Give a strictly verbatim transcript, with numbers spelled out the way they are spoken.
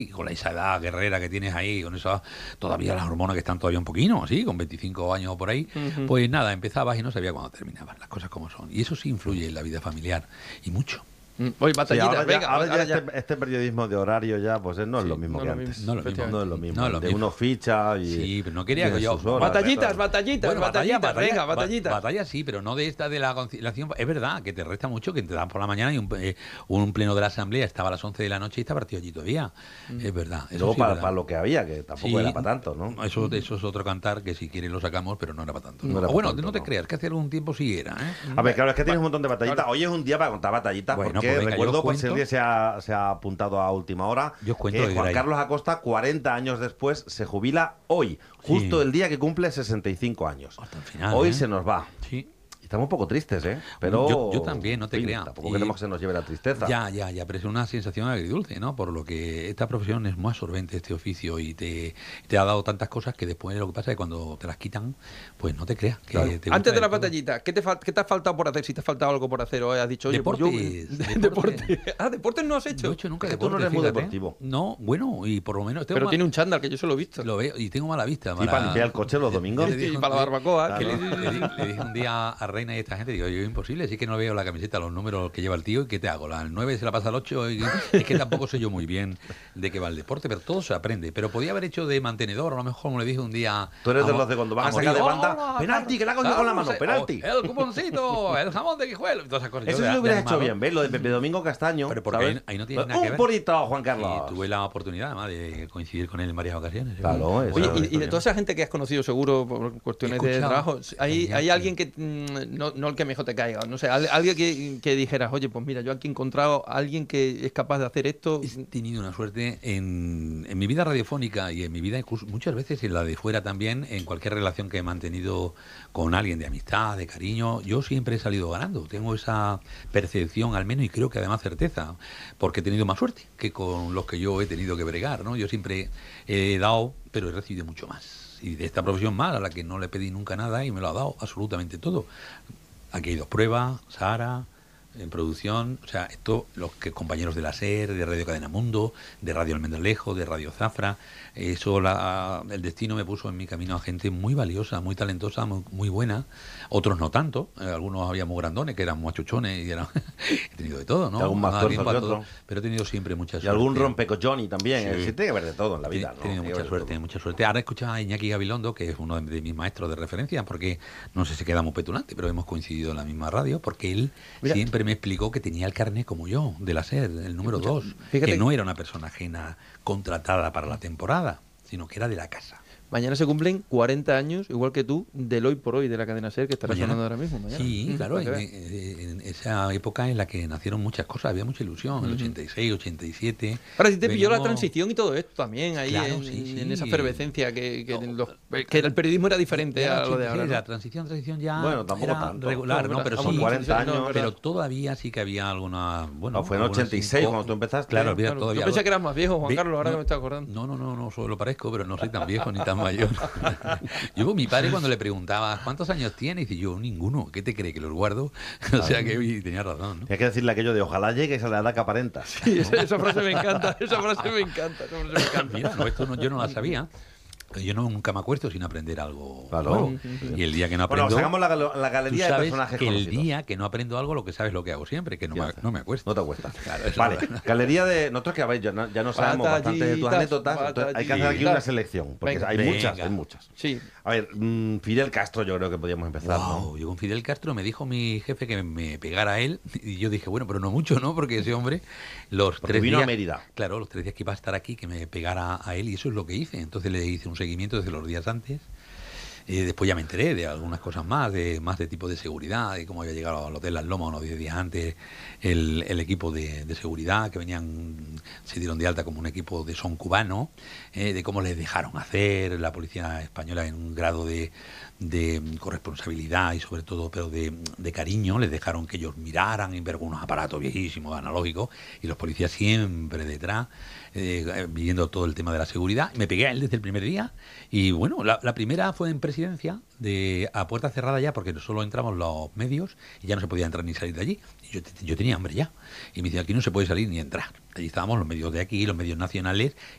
Y con esa edad guerrera que tienes ahí, con esas todavía las hormonas que están todavía un poquito, así, con veinticinco años o por ahí, Ujú. pues nada, empezabas y no sabía cuándo terminabas, las cosas como son. Y eso sí influye en la vida familiar, y mucho. Mm, Oye, Sí, batallitas, ahora ya, venga, ahora ya ahora ya. Este, este periodismo de horario ya pues eh, no es Sí, lo mismo no que es lo antes. mismo, No es lo mismo. No es lo mismo. No es lo de mismo. uno ficha y... Sí, pero no quería y de que yo... sus horas, Batallitas, claro. batallitas, Bueno, batallitas, batalla, venga, batalla, batallitas. ba- batalla sí, pero no de esta de la conciliación. Es verdad que te resta mucho, que te dan por la mañana y un, eh, un pleno de la asamblea estaba a las once de la noche y está partido allí todavía. Es verdad. Y eso luego sí es para, verdad. para lo que había, que tampoco Sí, era para tanto, ¿no? Eso, eso es otro cantar que si quieres lo sacamos, pero no era para tanto. No ¿no? era O pa' bueno, tanto, no te no. creas, que hace algún tiempo sí era. ¿eh? A ver, claro, es que tienes un montón de batallitas. Claro. Hoy es un día para contar batallitas Bueno, porque pues venga, yo recuerdo, os por si cuento. alguien se ha, se ha apuntado a última hora, Yo os cuento que de Juan Gray. Carlos Acosta, cuarenta años después, se jubila hoy, justo Sí. el día que cumple sesenta y cinco años. Hasta el final, Hoy ¿eh? se nos va. Sí. Estamos un poco tristes, ¿eh? Pero Yo- yo también, no te en fin, creas. Tampoco Y- queremos que se nos lleve la tristeza. Ya, ya, ya, pero es una sensación agridulce, ¿no? Por lo que esta profesión es muy absorbente, este oficio, y te, te ha dado tantas cosas que después lo que pasa es que cuando te las quitan, pues no te creas. Que Claro. te gusta Antes de del las todo. batallitas, ¿qué te, fal- ¿qué te ha faltado por hacer? Si te ha faltado algo por hacer, o has dicho, oye, pues yo- Deportes, de- deportes. deporte. Ah, deportes no has hecho. No he hecho nunca Es que tú no deporte, eres muy fíjate. deportivo. No, bueno, y por lo menos tengo Pero mal- tiene un chándal, que yo se lo he visto. lo veo y tengo mala vista. Sí, para limpiar el coche los domingos. le dije Y un- para la barbacoa. que que le, le- le di- le dije un día a Reina y a esta gente, digo, yo imposible, sí que no veo la camiseta, los números que lleva el tío, ¿y qué te hago? La- El nueve se la pasa al ocho, y es que tampoco sé yo muy bien de qué va el deporte, pero todo se aprende. Pero podía haber hecho de mantenedor, a lo mejor, como le dije un día... Tú eres de a- los de cuando van a a sacar de Morillo, banda, "Hola, penalti, que la ha cogido claro, con la mano, no sé, penalti". o el cuponcito, el jamón de Guijuelo, y todas esas cosas. Yo Eso de- sí lo de hubiera hecho animador, bien, ¿ves? Lo de Pepe Domingo Castaño. Pero porque ¿sabes? ahí- ahí no tiene nada que Un ver. purito, Juan Y Carlos. tuve la oportunidad, además, de coincidir con él en varias ocasiones. Claro, eso Oye, es. y, y de toda esa gente que has conocido seguro por cuestiones He de escuchado. trabajo, ¿hay, Genial, hay sí. alguien que, mm, no, no el que mejor te caiga, no sé, al- alguien que, que dijeras, oye, pues mira, yo aquí he encontrado a alguien que es capaz de hacer esto? He tenido una suerte en, en mi vida radiofónica y en mi vida, incluso muchas veces en la de fuera también, en cualquier relación que he mantenido con alguien de amistad, de cariño, yo siempre he salido ganando. Tengo esa percepción al menos, y creo que además certeza, porque he tenido más suerte que con los que yo he tenido que bregar, ¿no? Yo siempre he dado, pero he recibido mucho más. Y de esta profesión más, a la que no le pedí nunca nada y me lo ha dado absolutamente todo. Aquí hay dos pruebas, Sara, en producción, o sea, esto, los que compañeros de la SER, de Radio Cadena Mundo, de Radio Almendralejo, de Radio Zafra, eso, la, el destino me puso en mi camino a gente muy valiosa, muy talentosa, muy, muy buena, otros no tanto, eh, algunos había muy grandones, que eran machuchones, y eran, he tenido de todo, ¿no? Y algún más Alguien tuerzo que para todo, otro. pero he tenido siempre mucha Y suerte. algún rompecochoni también. Sí. Es decir, tiene que haber de todo en la vida, He ¿no? tenido Tiene que mucha haber de suerte, todo. mucha suerte. Ahora escuchaba a Iñaki Gabilondo, que es uno de, de mis maestros de referencia, porque no sé si queda muy petulante, pero hemos coincidido en la misma radio, porque él Mira. siempre me explicó que tenía el carnet como yo, de la SER, el número dos, fíjate- que no era una persona ajena contratada para la temporada, sino que era de la casa. Mañana se cumplen cuarenta años, igual que tú, del hoy por hoy de la cadena SER, que estará Mañana. sonando ahora mismo. Mañana. Sí, Mm, claro, para en, que veas. en- en esa época en la que nacieron muchas cosas, había mucha ilusión, el Ujú. ochenta y seis, ochenta y siete. Ahora sí te pilló la Veníamos- transición y todo esto también, ahí Claro, en, sí, sí. en esa efervescencia que, que, No, los- que el periodismo era diferente Era a lo de ahora. ochenta y seis, ¿no? La transición, transición ya Bueno, tampoco era tanto. regular, No, ¿no? Pero vamos, sí, cuarenta no, años. es pero verdad. todavía sí que había alguna, bueno, No, fue en algunas ochenta y seis inco- cuando tú empezaste. Claro, olvida, Claro, todavía. yo pensé que eras más viejo, Juan Ve- Carlos, ahora no, que me estoy acordando. No, no, no, no, solo parezco, pero no soy tan viejo ni tan mayor. Yo, mi padre, cuando le preguntaba cuántos años tiene, dice yo, ninguno. ¿Qué te cree que los guardo? O sea que y tenía razón, ¿no? Hay que decirle aquello de ojalá llegues a la edad que aparentas. Sí, esa, esa frase me encanta, esa frase me encanta, esa frase me encanta. Mira, no, esto no- yo no la sabía. Yo no, nunca me acuesto sin aprender algo Claro. nuevo. Y el día que no Bueno, aprendo... sacamos la, gal- la Tú galería de sabes personajes que el conocidos. día que no aprendo algo, lo que sabes lo que hago siempre, que no, me, Cierto. no me acuesto. No te acuestas. Claro, eso Vale, es verdad. galería de... Nosotros que habéis, ya no, ya no sabemos bastante de tus Batallitas, anécdotas, entonces hay que hacer aquí batallitas. una selección, porque Venga. hay Venga. muchas, hay muchas. Sí, A ver, mm, Fidel Castro yo creo que podríamos empezar, Wow, yo con Fidel Castro me dijo mi jefe que me pegara a él y yo dije, bueno, pero no mucho, ¿no? Porque ese hombre, los Porque tres vino a días... Mérida. Claro, los tres días que iba a estar aquí, que me pegara a él y eso es lo que hice. Entonces le hice un seguimiento desde los días antes. Eh, después ya me enteré de algunas cosas más, de más de tipo de seguridad, de cómo había llegado al Hotel Las Lomas unos diez días antes el, el equipo de, de seguridad, que venían, se dieron de alta como un equipo de son cubano, eh, de cómo les dejaron hacer la policía española en un grado de, de corresponsabilidad y sobre todo pero de, de cariño, les dejaron que ellos miraran y ver con unos aparatos viejísimos, analógicos, y los policías siempre detrás, eh, viendo todo el tema de la seguridad. Me pegué a él desde el primer día y bueno, la, la primera fue en presidencia, de a puerta cerrada ya, porque solo entramos los medios y ya no se podía entrar ni salir de allí. Y yo, yo tenía hambre ya. Y me decía, aquí no se puede salir ni entrar. Allí estábamos los medios de aquí, los medios nacionales